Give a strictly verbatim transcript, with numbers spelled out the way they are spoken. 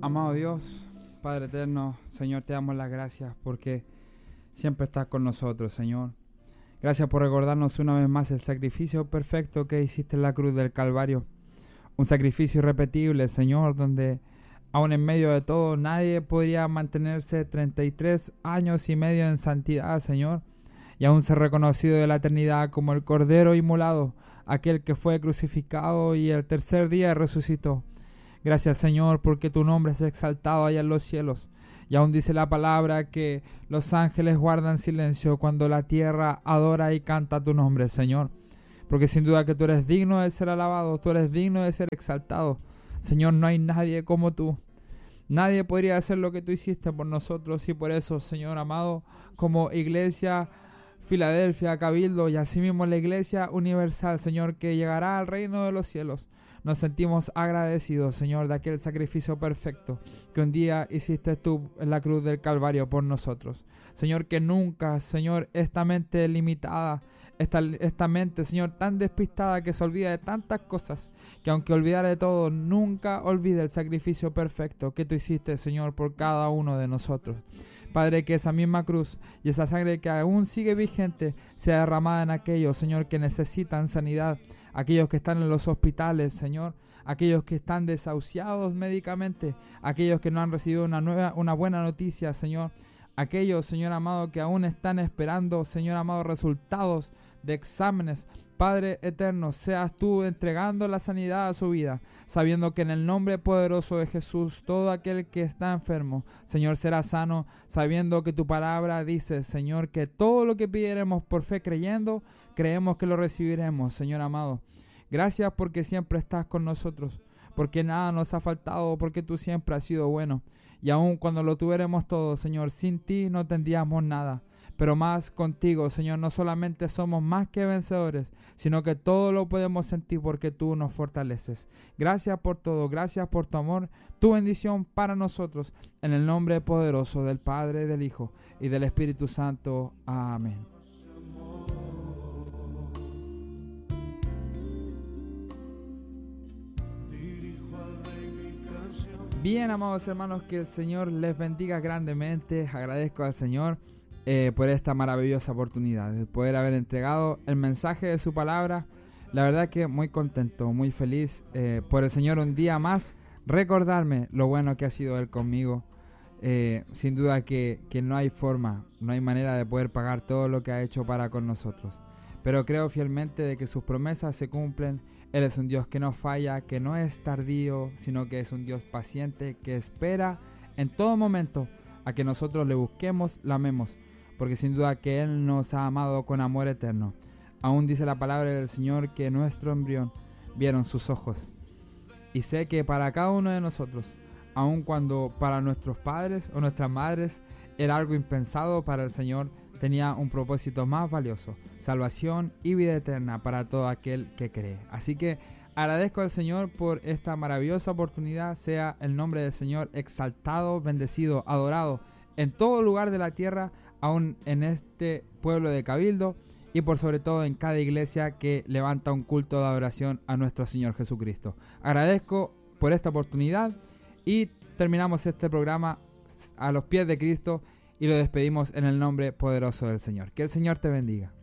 Amado Dios, Padre eterno, Señor, te damos las gracias porque siempre estás con nosotros, Señor. Gracias por recordarnos una vez más el sacrificio perfecto que hiciste en la cruz del Calvario. Un sacrificio irrepetible, Señor, donde aún en medio de todo nadie podría mantenerse treinta y tres años y medio en santidad, Señor, y aún ser reconocido de la eternidad como el Cordero inmolado, aquel que fue crucificado y el tercer día resucitó. Gracias, Señor, porque tu nombre es exaltado allá en los cielos. Y aún dice la palabra que los ángeles guardan silencio cuando la tierra adora y canta tu nombre, Señor. Porque sin duda que tú eres digno de ser alabado, tú eres digno de ser exaltado. Señor, no hay nadie como tú. Nadie podría hacer lo que tú hiciste por nosotros, y por eso, Señor amado, como iglesia Filadelfia, Cabildo y asimismo la iglesia universal, Señor, que llegará al reino de los cielos, nos sentimos agradecidos, Señor, de aquel sacrificio perfecto que un día hiciste tú en la cruz del Calvario por nosotros. Señor, que nunca, Señor, esta mente limitada, esta, esta mente, Señor, tan despistada que se olvida de tantas cosas, que aunque olvidara de todo, nunca olvide el sacrificio perfecto que tú hiciste, Señor, por cada uno de nosotros. Padre, que esa misma cruz y esa sangre que aún sigue vigente sea derramada en aquellos, Señor, que necesitan sanidad, aquellos que están en los hospitales, Señor, aquellos que están desahuciados médicamente, aquellos que no han recibido una nueva, una buena noticia, Señor, aquellos, Señor amado, que aún están esperando, Señor amado, resultados de exámenes. Padre eterno, seas tú entregando la sanidad a su vida, sabiendo que en el nombre poderoso de Jesús, todo aquel que está enfermo, Señor, será sano, sabiendo que tu palabra dice, Señor, que todo lo que pidiéramos por fe creyendo, creemos que lo recibiremos, Señor amado. Gracias porque siempre estás con nosotros, porque nada nos ha faltado, porque tú siempre has sido bueno. Y aun cuando lo tuviéramos todo, Señor, sin ti no tendríamos nada. Pero más contigo, Señor, no solamente somos más que vencedores, sino que todo lo podemos en ti porque tú nos fortaleces. Gracias por todo, gracias por tu amor, tu bendición para nosotros. En el nombre poderoso del Padre, del Hijo y del Espíritu Santo. Amén. Bien, amados hermanos, que el Señor les bendiga grandemente. Agradezco al Señor eh, por esta maravillosa oportunidad de poder haber entregado el mensaje de su palabra. La verdad que muy contento, muy feliz eh, por el Señor un día más recordarme lo bueno que ha sido Él conmigo. Eh, sin duda que, que no hay forma, no hay manera de poder pagar todo lo que ha hecho para con nosotros. Pero creo fielmente de que sus promesas se cumplen. Él es un Dios que no falla, que no es tardío, sino que es un Dios paciente, que espera en todo momento a que nosotros le busquemos, la amemos, porque sin duda que Él nos ha amado con amor eterno. Aún dice la palabra del Señor que nuestro embrión vieron sus ojos. Y sé que para cada uno de nosotros, aun cuando para nuestros padres o nuestras madres era algo impensado, para el Señor tenía un propósito más valioso: salvación y vida eterna para todo aquel que cree. Así que agradezco al Señor por esta maravillosa oportunidad. Sea el nombre del Señor exaltado, bendecido, adorado en todo lugar de la tierra, aún en este pueblo de Cabildo, y por sobre todo en cada iglesia que levanta un culto de adoración a nuestro Señor Jesucristo. Agradezco por esta oportunidad y terminamos este programa a los pies de Cristo y lo despedimos en el nombre poderoso del Señor. Que el Señor te bendiga.